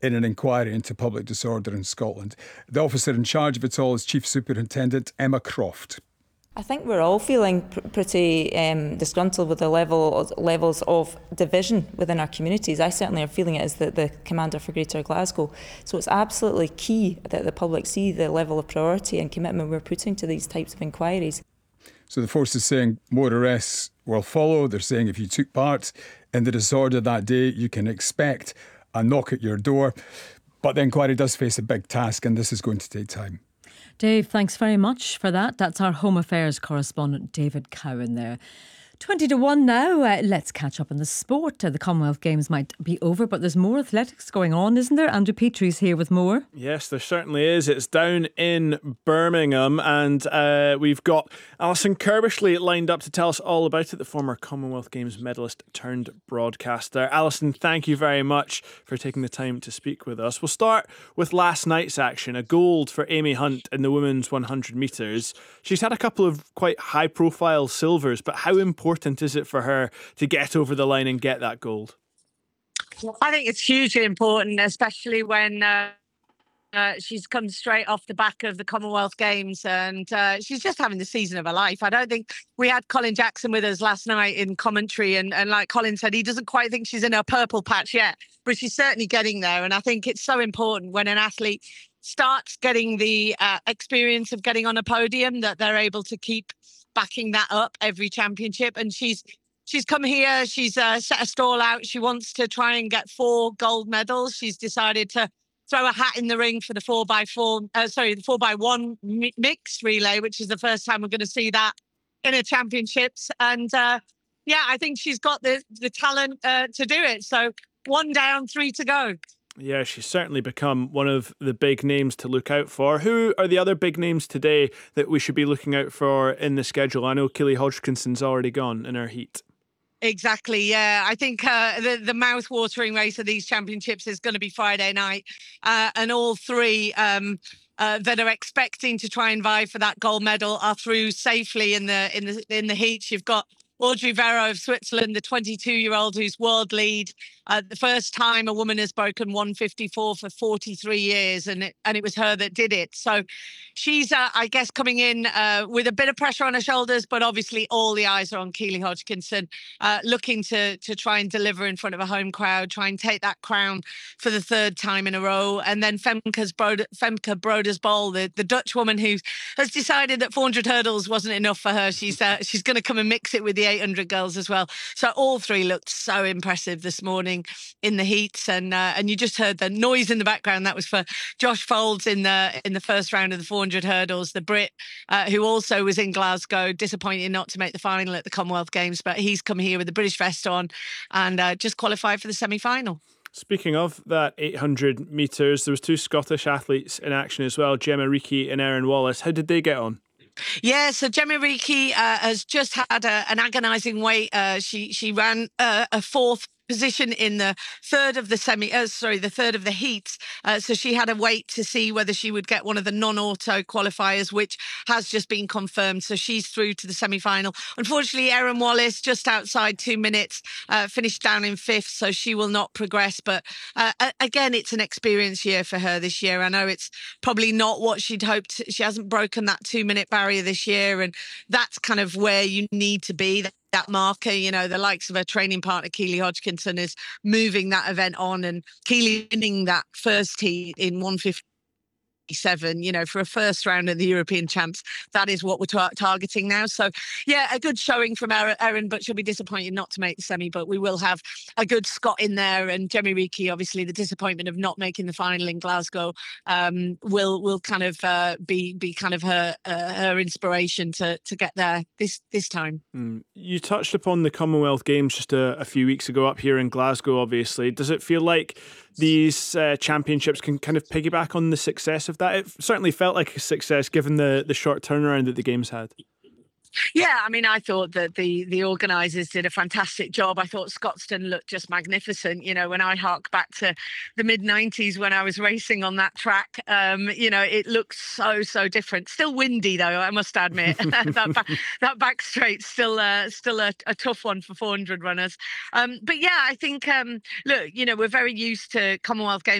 in an inquiry into public disorder in Scotland. The officer in charge of it all is Chief Superintendent Emma Croft. I think we're all feeling pretty disgruntled with the levels of division within our communities. I certainly am feeling it as the Commander for Greater Glasgow. So it's absolutely key that the public see the level of priority and commitment we're putting to these types of inquiries. So the force is saying more arrests will follow. They're saying if you took part in the disorder that day, you can expect a knock at your door. But the inquiry does face a big task, and this is going to take time. Dave, thanks very much for that. That's our Home Affairs correspondent, David Cowan there. 20-1 now. Let's catch up on the sport. The Commonwealth Games might be over, but there's more athletics going on, isn't there? Andrew Petry's here with more. Yes, there certainly is. It's down in Birmingham, and we've got Alison Kirbishley lined up to tell us all about it, the former Commonwealth Games medalist turned broadcaster. Alison, thank you very much for taking the time to speak with us. We'll start with last night's action, a gold for Amy Hunt in the women's 100 metres. She's had a couple of quite high-profile silvers, but how important is it for her to get over the line and get that gold? I think it's hugely important, especially when she's come straight off the back of the Commonwealth Games, and she's just having the season of her life. I don't think we had Colin Jackson with us last night in commentary, and like Colin said, he doesn't quite think she's in her purple patch yet, but she's certainly getting there. And I think it's so important when an athlete starts getting the experience of getting on a podium that they're able to keep backing that up every championship. And she's come here, she's set a stall out. She wants to try and get 4 gold medals. She's decided to throw a hat in the ring for the 4x1 mixed relay, which is the first time we're going to see that in a championships. And I think she's got the talent to do it. So 1 down, 3 to go. Yeah, she's certainly become one of the big names to look out for. Who are the other big names today that we should be looking out for in the schedule? I know Keely Hodgkinson's already gone in her heat. Exactly, yeah. I think the mouth-watering race of these championships is going to be Friday night. And all 3 that are expecting to try and vie for that gold medal are through safely in the heats. You've got Audrey Vero of Switzerland, the 22-year-old who's world lead. The first time a woman has broken 154 for 43 years, and it was her that did it. So she's, I guess, coming in with a bit of pressure on her shoulders, but obviously all the eyes are on Keely Hodgkinson, looking to try and deliver in front of a home crowd, try and take that crown for the 3rd time in a row. And then Femke Broders-Bol, the Dutch woman who has decided that 400 hurdles wasn't enough for her. She's going to come and mix it with the 800 girls as well. So all 3 looked so impressive this morning in the heats, and you just heard the noise in the background. That was for Josh Folds in the first round of the 400 hurdles, the Brit who also was in Glasgow, disappointed not to make the final at the Commonwealth Games, but he's come here with the British vest on and just qualified for the semi-final. Speaking of that 800 metres, there was 2 Scottish athletes in action as well, Gemma Reekie and Erin Wallace. How did they get on? Yeah, so Gemma Reekie has just had an agonising wait. She ran a 4th position in the third of the heats. So she had to wait to see whether she would get one of the non-auto qualifiers, which has just been confirmed. So she's through to the semi-final. Unfortunately, Erin Wallace, just outside 2 minutes, finished down in 5th, so she will not progress. But again, it's an experience year for her this year. I know it's probably not what she'd hoped. She hasn't broken that 2-minute barrier this year, and that's kind of where you need to be. That marker, you know, the likes of her training partner, Keely Hodgkinson, is moving that event on, and Keely winning that first heat in 1:57, you know, for a first round of the European Champs, that is what we're targeting now. So, yeah, a good showing from Erin, but she'll be disappointed not to make the semi, but we will have a good Scot in there. And Gemma Reekie, obviously, the disappointment of not making the final in Glasgow will kind of be kind of her inspiration to get there this time. You touched upon the Commonwealth Games just a few weeks ago up here in Glasgow, obviously. Does it feel like these championships can kind of piggyback on the success of that? It certainly felt like a success given the short turnaround that the Games had. Yeah, I mean, I thought that the organisers did a fantastic job. I thought Scotstoun looked just magnificent. You know, when I hark back to the mid-90s when I was racing on that track, you know, it looks so different. Still windy, though, I must admit. that back straight's still a tough one for 400 runners. But yeah, I think, look, you know, we're very used to Commonwealth Games